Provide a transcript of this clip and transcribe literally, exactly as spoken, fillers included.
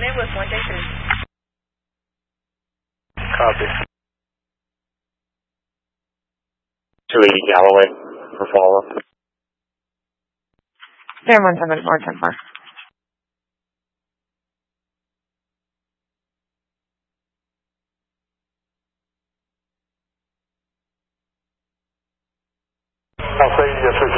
Coordinate with one day three. Copy. two eighty Galloway for follow-up. There, one seven four ten four. I'll say yes, sir.